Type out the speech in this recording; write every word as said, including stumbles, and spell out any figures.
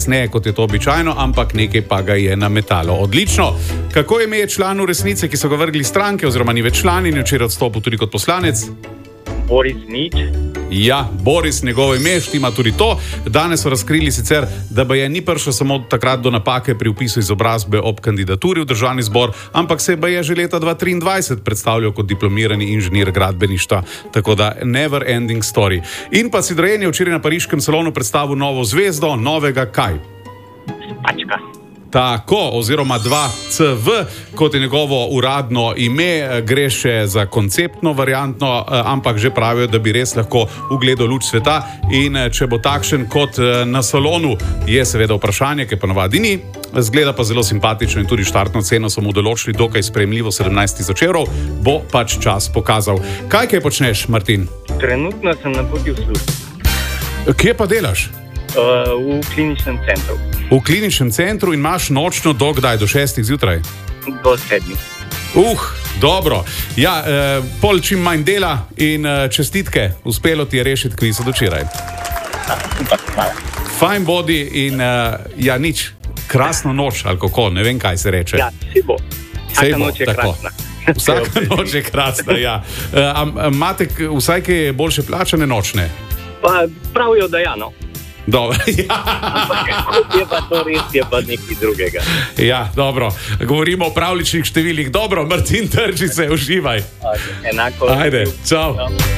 kasneje, kot je to običajno, ampak nekaj pa ga je nametalo. Odlično. Kako ime je članu Resnice, ki so ga vrgli stranke, oziroma ni več član in je včeraj odstopil tudi kot poslanec? Boris Nič. Ja, Boris, njegovo ime, štima tudi to. Danes so razkrili sicer, da ba je ni prišlo samo takrat do napake pri vpisu izobrazbe ob kandidaturi v državni zbor, ampak se ba je že leta dva tisoč triindvajset predstavljal kot diplomirani inženir gradbeništva. Tako da never ending story. In pa Citroen je včeraj na pariškem salonu predstavil novo zvezdo, novega kaj? Spačka. Tako, oziroma dva C V, kot je njegovo uradno ime, gre še za konceptno variantno, ampak že pravijo, da bi res lahko ugledal luč sveta in če bo takšen kot na salonu, je seveda vprašanje, ki ponovadi ni, zgleda pa zelo simpatično in tudi štartno ceno so mu določili dokaj sprejemljivo sedemnajst tisoč evrov, bo pač čas pokazal. Kaj kaj počneš, Martin? Trenutno sem na poti v službo. Kje pa delaš? Uh, v kliničnem centru. V kliničnem centru in imaš nočno do kdaj? Do šestih zjutraj? Do sedmih. Uh, dobro. Ja, eh, pol čim manj dela in eh, čestitke. Uspelo ti je rešiti kviz od včeraj. Fajn bodi in eh, ja, nič. Krasno noč, ali kako, ne vem, kaj se reče. Ja, si bo. Vsaka noč je tako. krasna. Vsaka noč je krasna, ja. Imate uh, vsaj kaj boljše plačane nočne? Pa pravijo, da ja, no. Dobro, ja. Ampak je pa to res, je pa nekaj drugega. Ja, dobro. Govorimo o pravličnih številih. Dobro, Martin, drži se, uživaj. Enako. Ajde, čau.